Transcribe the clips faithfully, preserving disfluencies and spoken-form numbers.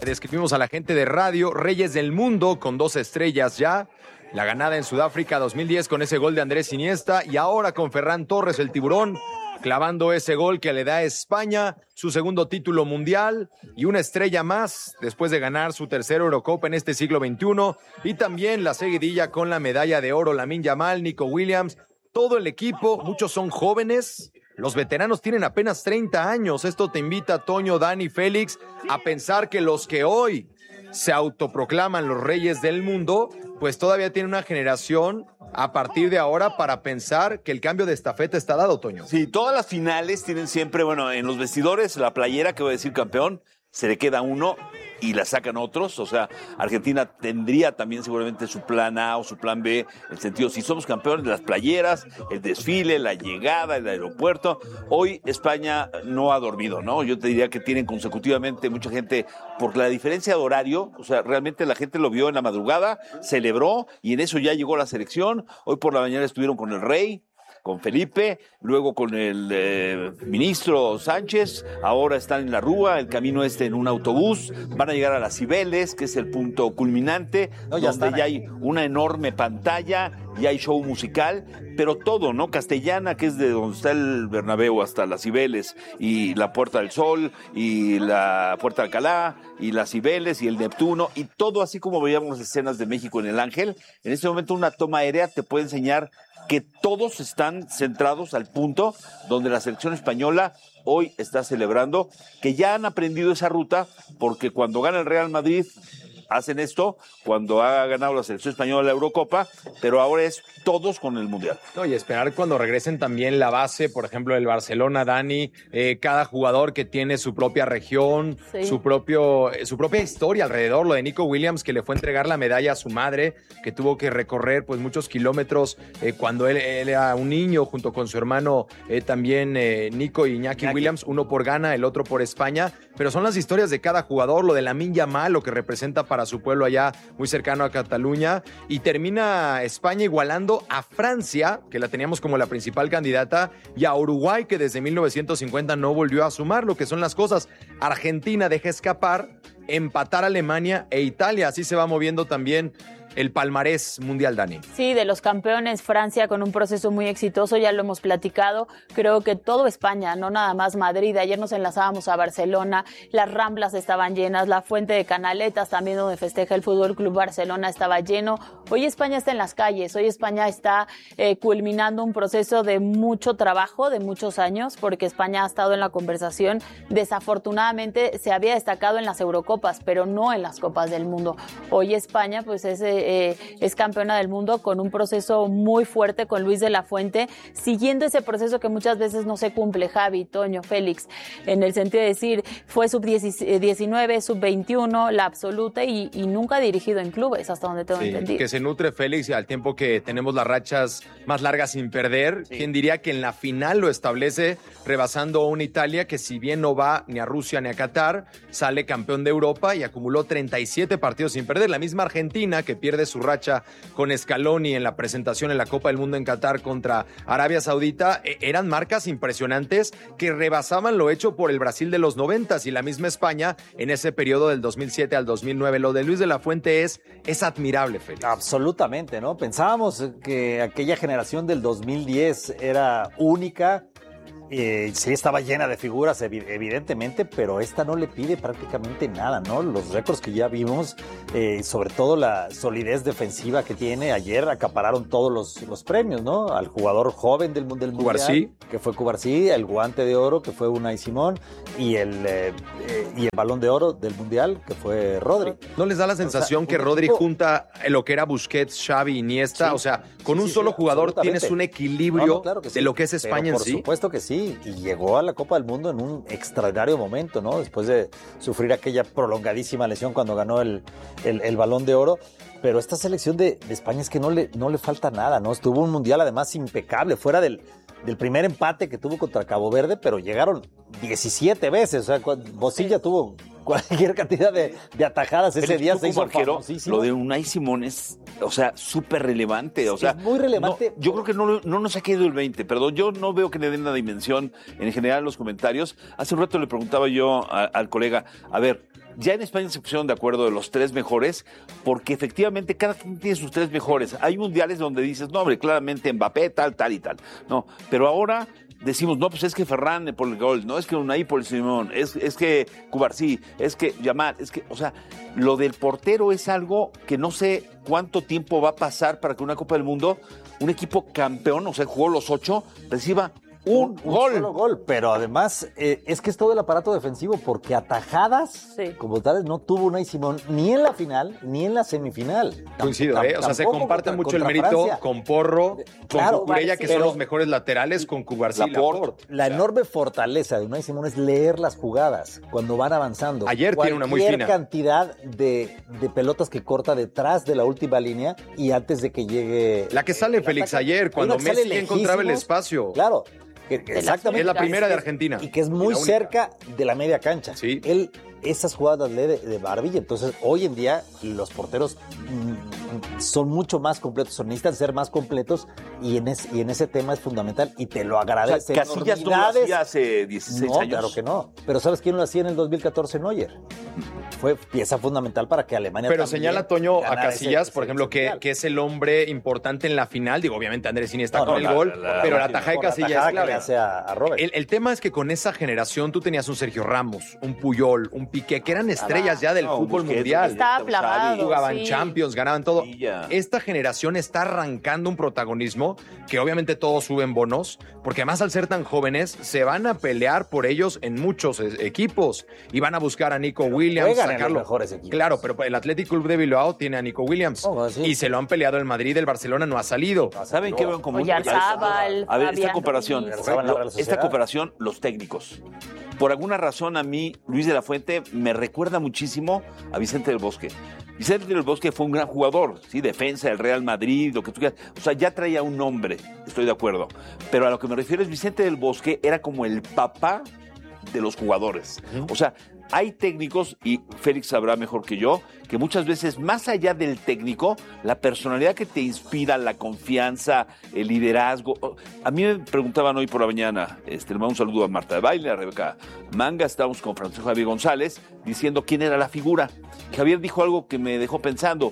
describimos a la gente de radio, Reyes del Mundo con dos estrellas ya. La ganada en Sudáfrica dos mil diez con ese gol de Andrés Iniesta y ahora con Ferran Torres, el tiburón, clavando ese gol que le da a España su segundo título mundial y una estrella más después de ganar su tercera Eurocopa en este siglo veintiuno y también la seguidilla con la medalla de oro, Lamine Yamal, Nico Williams, todo el equipo, muchos son jóvenes, los veteranos tienen apenas treinta años. Esto te invita, Toño, Dani, Félix, a pensar que los que hoy se autoproclaman los reyes del mundo, pues todavía tiene una generación a partir de ahora para pensar que el cambio de estafeta está dado, Toño. Sí, todas las finales tienen siempre, bueno, en los vestidores, la playera que va a decir campeón, se le queda uno y la sacan otros. O sea, Argentina tendría también seguramente su plan A o su plan B, en el sentido, si somos campeones, de las playeras, el desfile, la llegada, el aeropuerto. Hoy España no ha dormido, ¿no? Yo te diría que tienen consecutivamente mucha gente, por la diferencia de horario, o sea, realmente la gente lo vio en la madrugada, celebró, y en eso ya llegó la selección. Hoy por la mañana estuvieron con el rey, con Felipe, luego con el eh, ministro Sánchez, ahora están en la Rúa, el camino este en un autobús, van a llegar a las Cibeles, que es el punto culminante, no, ya donde ya hay una enorme pantalla, y hay show musical, pero todo, ¿no? Castellana, que es de donde está el Bernabéu hasta las Cibeles, y la Puerta del Sol, y la Puerta de Alcalá, y las Cibeles, y el Neptuno, y todo así como veíamos las escenas de México en el Ángel. En este momento una toma aérea te puede enseñar que todos están centrados al punto donde la selección española hoy está celebrando, que ya han aprendido esa ruta, porque cuando gana el Real Madrid hacen esto, cuando ha ganado la selección española la Eurocopa, pero ahora es todos con el Mundial. No, y esperar cuando regresen también la base, por ejemplo, el Barcelona, Dani, eh, cada jugador que tiene su propia región, sí. su propio, su propia historia alrededor. Lo de Nico Williams, que le fue a entregar la medalla a su madre, que tuvo que recorrer pues muchos kilómetros eh, cuando él, él era un niño, junto con su hermano eh, también eh, Nico y Iñaki, Iñaki Williams, uno por Ghana, el otro por España, pero son las historias de cada jugador, lo de Lamine Yamal, lo que representa para a su pueblo allá muy cercano a Cataluña, y termina España igualando a Francia, que la teníamos como la principal candidata, y a Uruguay, que desde mil novecientos cincuenta no volvió a sumar. Lo que son las cosas, Argentina deja escapar, empatar a Alemania e Italia, así se va moviendo también el palmarés mundial, Dani. Sí, de los campeones, Francia con un proceso muy exitoso, ya lo hemos platicado. Creo que todo España, no nada más Madrid. Ayer nos enlazábamos a Barcelona, las Ramblas estaban llenas, la Fuente de Canaletas también, donde festeja el Fútbol Club Barcelona, estaba lleno. Hoy España está en las calles, hoy España está eh, culminando un proceso de mucho trabajo, de muchos años, porque España ha estado en la conversación. Desafortunadamente se había destacado en las Eurocopas, pero no en las Copas del Mundo. Hoy España pues es eh, Eh, es campeona del mundo con un proceso muy fuerte con Luis de la Fuente, siguiendo ese proceso que muchas veces no se cumple, Javi, Toño, Félix, en el sentido de decir, fue sub diecinueve, sub veintiuno, la absoluta, y, y nunca ha dirigido en clubes, hasta donde tengo sí, entendido. Que se nutre Félix, y al tiempo que tenemos las rachas más largas sin perder, sí. ¿Quién diría que en la final lo establece, rebasando a una Italia que, si bien no va ni a Rusia ni a Qatar, sale campeón de Europa y acumuló treinta y siete partidos sin perder? La misma Argentina, que pierde su racha con Scaloni en la presentación en la Copa del Mundo en Qatar contra Arabia Saudita, eran marcas impresionantes que rebasaban lo hecho por el Brasil de los noventas, y la misma España en ese periodo del dos mil siete al dos mil nueve. Lo de Luis de la Fuente es, es admirable, Félix. Absolutamente, ¿no? Pensábamos que aquella generación del dos mil diez era única. Eh, sí, estaba llena de figuras, evidentemente, pero esta no le pide prácticamente nada, ¿no? Los récords que ya vimos, eh, sobre todo la solidez defensiva que tiene. Ayer acapararon todos los, los premios, ¿no? Al jugador joven del, del Mundial, Cubarsí, que fue Cubarsí, el guante de oro, que fue Unai Simón, y el, eh, y el balón de oro del Mundial, que fue Rodri. ¿No les da la sensación, o sea, que Rodri tipo... junta lo que era Busquets, Xavi, Iniesta? Sí, o sea, con sí, un sí, solo sí, jugador tienes un equilibrio no, no, claro que sí, de lo que es España en sí. Por supuesto que sí. Y llegó a la Copa del Mundo en un extraordinario momento, ¿no? Después de sufrir aquella prolongadísima lesión cuando ganó el, el, el Balón de Oro. Pero esta selección de, de España es que no le, no le falta nada, ¿no? Estuvo un mundial además impecable, fuera del, del primer empate que tuvo contra Cabo Verde, pero llegaron diecisiete veces. O sea, Bocilla tuvo cualquier cantidad de, de atajadas ese Pero día tú se hizo como arquero, famosísimo. lo de Unai Simón es, o sea, súper relevante. O sea, es muy relevante. No, yo creo que no, no nos ha caído el veinte, perdón. Yo no veo que le den una dimensión en general en los comentarios. Hace un rato le preguntaba yo a, al colega, a ver, ya en España se pusieron de acuerdo de los tres mejores, porque efectivamente cada quien tiene sus tres mejores. Hay mundiales donde dices, no, hombre, claramente Mbappé, tal, tal y tal. No, pero ahora decimos, no, pues es que Ferran por el gol, no, es que Unai por el Simón, es, es que Cubarsí, es que Yamal, es que, o sea, lo del portero es algo que no sé cuánto tiempo va a pasar para que una Copa del Mundo, un equipo campeón, o sea, jugó los ocho, reciba un, un gol. Solo gol, pero además eh, es que es todo el aparato defensivo, porque atajadas Sí. como tales no tuvo Unai Simón ni en la final ni en la semifinal. Coincido, Tam- ¿eh? O sea, se tampoco comparte contra- mucho el contra mérito Francia. con Porro, con Claro, Cucurella, que pero- son los mejores laterales, con Cubarsí y Laporte. Laporte. La O sea, enorme fortaleza de Unai Simón es leer las jugadas cuando van avanzando. Ayer tiene una muy Cualquier fina. cantidad de, de pelotas que corta detrás de la última línea y antes de que llegue. La que sale el Félix ataque. ayer, Hay cuando una que sale Messi ya encontraba el lejísimos. espacio. Claro. que- exactamente. Es la primera de Y que- Argentina. Y que es Y muy la única. cerca de la media cancha. Sí. Él esas jugadas lee de, de maravilla. Entonces, hoy en día, los porteros mm, son mucho más completos, son, necesitan ser más completos y en, es- y en ese tema es fundamental y te lo O agradece. sea, Casillas no lo enormidades. hacía hace dieciséis No, años. claro que no. Pero ¿sabes quién lo hacía en el dos mil catorce? Neuer. Fue pieza fundamental para que Alemania Pero también señala Toño a ganara Casillas, ese- por ese ejemplo, que, mundial. que es el hombre importante en la final. Digo, obviamente Andrés Iniesta No, con no, el la- gol, la- pero la- la tajada de Por la Casillas tajada es que le clave. hace a, a Robert. El, el tema es que con esa generación tú tenías un Sergio Ramos, un Puyol, un Piqué, que eran estrellas ya del No, un fútbol Busquets, mundial. Estaba Xavi, plagado. Jugaban sí. Champions, ganaban todo. Villa. Esta generación está arrancando un protagonismo que obviamente todos suben bonos, porque además al ser tan jóvenes se van a pelear por ellos en muchos eh, equipos y van a buscar a Nico Williams, juegan en los sacarlo. mejores equipos. Claro, pero el Athletic Club de Bilbao tiene a Nico Williams Oh, sí. y se lo han peleado el Madrid, el Barcelona no ha salido. ¿Saben qué veo en común? Oyarzábal, A ver, esta Fabián comparación, Ruiz. Oyarzábal en la Real esta Sociedad. comparación, los técnicos. Por alguna razón a mí, Luis de la Fuente me recuerda muchísimo a Vicente del Bosque. Vicente del Bosque fue un gran jugador, sí, defensa del Real Madrid, lo que tú quieras. O sea, ya traía un nombre, estoy de acuerdo. Pero a lo que me refiero es Vicente del Bosque era como el papá de los jugadores. O sea, hay técnicos, y Félix sabrá mejor que yo, que muchas veces, más allá del técnico, la personalidad que te inspira, la confianza, el liderazgo. A mí me preguntaban hoy por la mañana, este, le mando un saludo a Marta de Baile, a Rebeca Manga, estábamos con Francisco Javier González, diciendo quién era la figura. Javier dijo algo que me dejó pensando.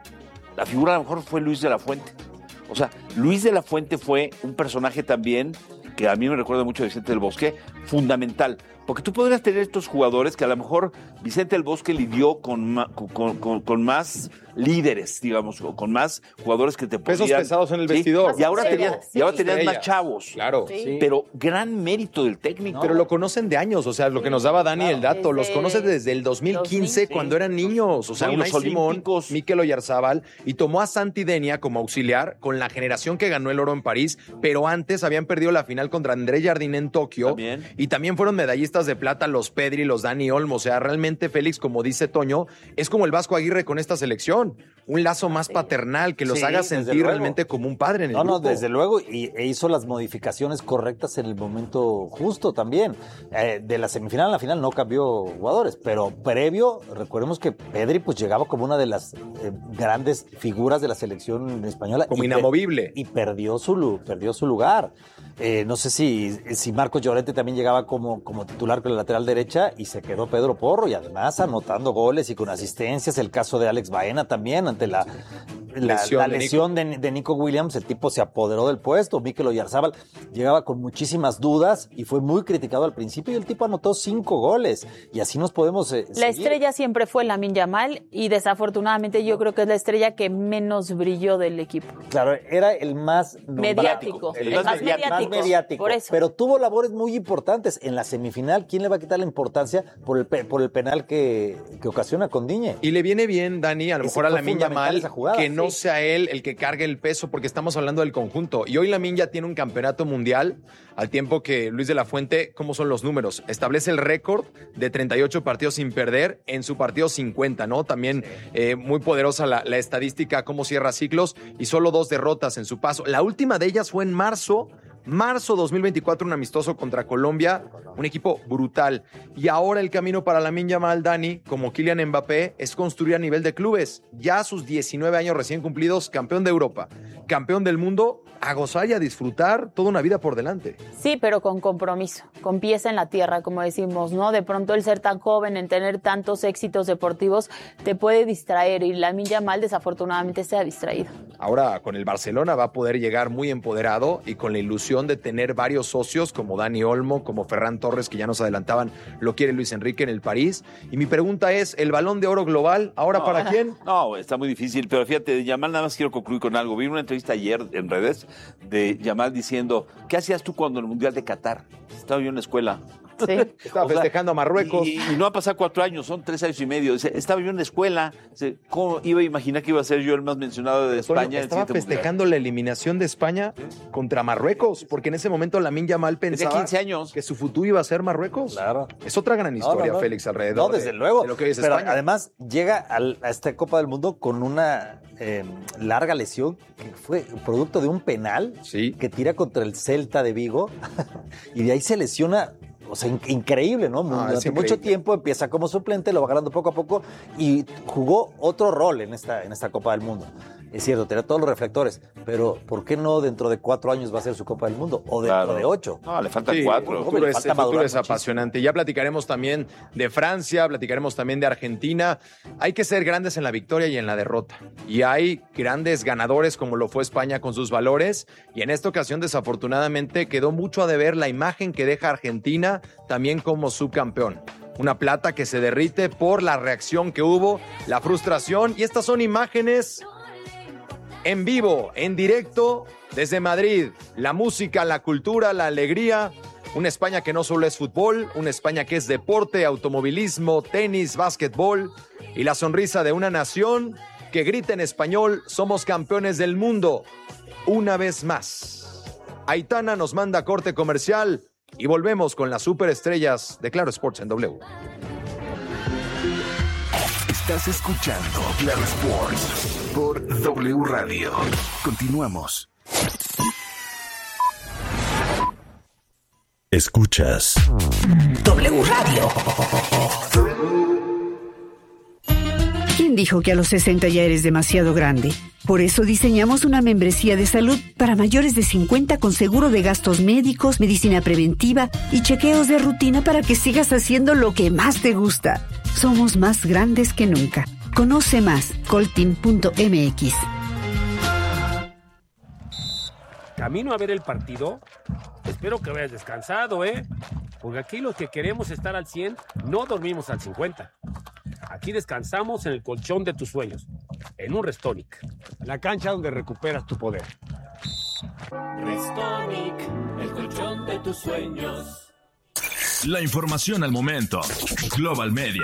La figura a lo mejor fue Luis de la Fuente. O sea, Luis de la Fuente fue un personaje también que a mí me recuerda mucho a Vicente del Bosque, fundamental. Porque tú podrías tener estos jugadores que a lo mejor Vicente del Bosque lidió con, ma- con, con, con más líderes, digamos, o con más jugadores que te Pesos podían... pesados en el ¿sí? vestidor. Y ahora Estrellas, tenías, sí. y ahora tenías más Estrellas. chavos. Claro. Sí. Pero gran mérito del técnico. Pero lo conocen de años, o sea, lo que nos daba Dani el dato, los Desde conoce desde el dos mil quince dos mil, cuando eran niños, o sea, No, y Unai los Simón, olímpicos. Mikel Oyarzábal, y tomó a Santi Denia como auxiliar con la generación que ganó el oro en París, pero antes habían perdido la final contra André Jardine en Tokio, También. y también fueron medallistas de plata los Pedri, los Dani Olmo, o sea, realmente Félix, como dice Toño, es como el Vasco Aguirre con esta selección, un lazo más paternal que los Sí, haga desde sentir luego. realmente como un padre en el No, no, grupo. desde luego, y e hizo las modificaciones correctas en el momento justo también. Eh, de la semifinal a la final no cambió jugadores, pero previo, recordemos que Pedri pues llegaba como una de las eh, grandes figuras de la selección española. Como y per- inamovible. Y perdió su, lu- perdió su lugar. Eh, no sé si, si Marcos Llorente también llegaba como, como titular con la lateral derecha y se quedó Pedro Porro y además anotando goles y con asistencias. El caso de Alex Baena también ante la, la Lesión la de Nico. lesión de, de Nico Williams, el tipo se apoderó del puesto. Mikel Oyarzábal llegaba con muchísimas dudas y fue muy criticado al principio y el tipo anotó cinco goles y así nos podemos eh, La seguir. estrella siempre fue Lamine Yamal y desafortunadamente yo creo que es la estrella que menos brilló del equipo. Claro, era el más Mediático, el el, más más mediático. mediático. más mediático, Por eso. pero tuvo labores muy importantes en la semifinal. ¿Quién le va a quitar la importancia por el, pe- por el penal que, que ocasiona con Diñe? Y le viene bien, Dani, a lo Ese mejor a fue Lamine fundamental Yamal, esa jugada, que no sí. sea él el que cargue el peso, porque estamos hablando del conjunto. Y hoy Lamine ya tiene un campeonato mundial, al tiempo que Luis de la Fuente, ¿cómo son los números? Establece el récord de treinta y ocho partidos sin perder en su partido cincuenta, ¿no? También eh, muy poderosa la, la estadística, cómo cierra ciclos, y solo dos derrotas en su paso. La última de ellas fue en marzo Marzo dos mil veinticuatro, un amistoso contra Colombia, un equipo brutal. Y ahora el camino para Lamine Yamal, Dani, como Kylian Mbappé, es construir a nivel de clubes. Ya a sus diecinueve años recién cumplidos, campeón de Europa, campeón del mundo, a gozar y a disfrutar toda una vida por delante. Sí, pero con compromiso, con pies en la tierra, como decimos, ¿no? De pronto el ser tan joven, en tener tantos éxitos deportivos, te puede distraer y Lamine Yamal desafortunadamente se ha distraído. Ahora con el Barcelona va a poder llegar muy empoderado y con la ilusión de tener varios socios como Dani Olmo, como Ferran Torres, que ya nos adelantaban, lo quiere Luis Enrique en el París. Y mi pregunta es, ¿el Balón de Oro global ahora no, para quién? No, está muy difícil, pero fíjate, de Yamal nada más quiero concluir con algo. Vi una entrevista ayer en redes de Yamal diciendo, ¿qué hacías tú cuando en el Mundial de Qatar? Estaba yo en la escuela. Sí. Estaba festejando a Marruecos. Y, y no ha pasado cuatro años, son tres años y medio. Dice, estaba yo en la escuela. Dice, ¿cómo iba a imaginar que iba a ser yo el más mencionado de España? Antonio, estaba festejando mundial. La eliminación de España contra Marruecos, porque en ese momento Lamine Yamal pensaba Tenía quince años. Que su futuro iba a ser Marruecos. Claro. Es otra gran historia, no, no, no. Félix, alrededor no, desde de, luego. de lo que hoy es Pero España. Además, llega al, a esta Copa del Mundo con una eh, larga lesión que fue producto de un penal sí. que tira contra el Celta de Vigo y de ahí se lesiona. O sea, in- increíble, ¿no? Ah, Durante mucho tiempo empieza como suplente, lo va ganando poco a poco y jugó otro rol en esta, en esta Copa del Mundo. Es cierto, tenía todos los reflectores, pero ¿por qué no dentro de cuatro años va a ser su Copa del Mundo? O dentro claro. de ocho. No, le faltan sí, cuatro. El futuro, le es, falta el futuro es muchísimo. apasionante. Ya platicaremos también de Francia, platicaremos también de Argentina. Hay que ser grandes en la victoria y en la derrota. Y hay grandes ganadores como lo fue España con sus valores. Y en esta ocasión, desafortunadamente, quedó mucho a deber la imagen que deja Argentina también como subcampeón. Una plata que se derrite por la reacción que hubo, la frustración. Y estas son imágenes en vivo, en directo, desde Madrid. La música, la cultura, la alegría. Una España que no solo es fútbol, una España que es deporte, automovilismo, tenis, básquetbol. Y la sonrisa de una nación que grita en español, somos campeones del mundo. Una vez más. Aitana nos manda corte comercial y volvemos con las superestrellas de Claro Sports en W. Estás escuchando Claro Sports por W Radio. Continuamos. Escuchas W Radio. ¿Quién dijo que a los sesenta ya eres demasiado grande? Por eso diseñamos una membresía de salud para mayores de cincuenta con seguro de gastos médicos, medicina preventiva y chequeos de rutina para que sigas haciendo lo que más te gusta. Somos más grandes que nunca. Conoce más, coltin punto m x. Camino a ver el partido. Espero que vayas descansado, ¿eh? Porque aquí los que queremos estar al cien no dormimos al cincuenta. Aquí descansamos en el colchón de tus sueños, en un Restonic. La cancha donde recuperas tu poder. Restonic, el colchón de tus sueños. la información al momento. Global Media.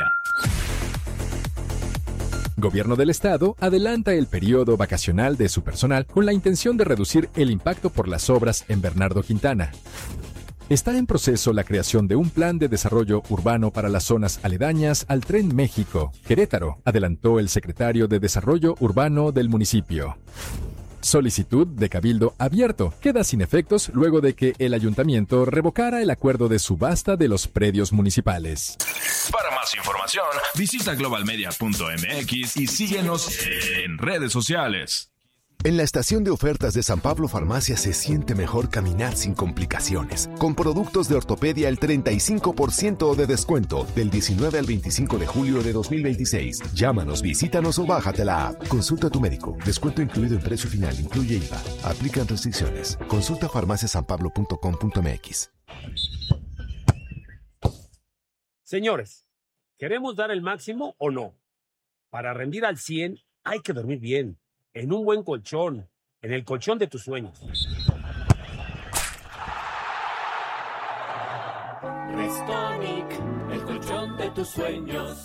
Gobierno del Estado adelanta el periodo vacacional de su personal con la intención de reducir el impacto por las obras en Bernardo Quintana. Está en proceso la creación de un plan de desarrollo urbano para las zonas aledañas al Tren México, Querétaro, adelantó el secretario de Desarrollo Urbano del municipio. Solicitud de cabildo abierto queda sin efectos luego de que el ayuntamiento revocara el acuerdo de subasta de los predios municipales. Para más información, visita global media punto m x y síguenos en redes sociales. En la estación de ofertas de San Pablo Farmacia se siente mejor caminar sin complicaciones. Con productos de ortopedia al treinta y cinco por ciento de descuento del diecinueve al veinticinco de julio de dos mil veintiséis. Llámanos, visítanos o bájate la app. Consulta a tu médico. Descuento incluido en precio final. Incluye I V A. Aplican restricciones. Consulta farmacia san pablo punto com punto m x. Señores, ¿queremos dar el máximo o no? Para rendir al cien hay que dormir bien, en un buen colchón, en el colchón de tus sueños. Restonic, el colchón de tus sueños.